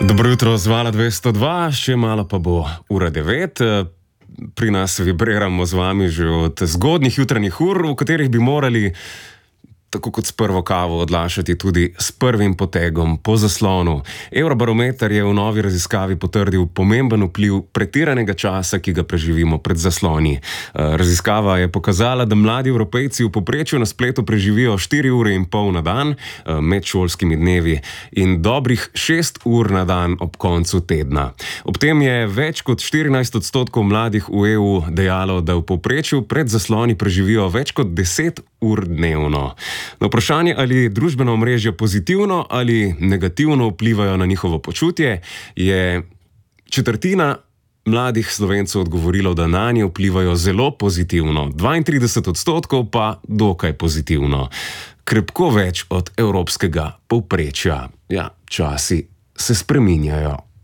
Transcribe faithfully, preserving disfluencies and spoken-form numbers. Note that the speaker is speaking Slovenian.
Dobro jutro z Vala dvesto dva, še malo pa bo ura devet. Pri nas vibriramo z vami že od zgodnjih jutranjih ur, v katerih bi morali, tako kot s prvo kavo, odlašati tudi s prvim potegom po zaslonu. Eurobarometer je v novi raziskavi potrdil pomemben vpliv pretiranega časa, ki ga preživimo pred zasloni. Raziskava je pokazala, da mladi Evropejci v povprečju na spletu preživijo štiri ure in pol na dan med šolskimi dnevi in dobrih šest ur na dan ob koncu tedna. Ob tem je več kot štirinajst odstotkov mladih v E U dejalo, da v povprečju pred zasloni preživijo več kot deset ur dnevno. Na vprašanje, ali družbena omrežja pozitivno ali negativno vplivajo na njihovo počutje, je četrtina mladih Slovencev odgovorilo, da nanje vplivajo zelo pozitivno, dvaintrideset odstotkov pa dokaj pozitivno. Krepko več od evropskega povprečja. Ja, časi se spreminjajo.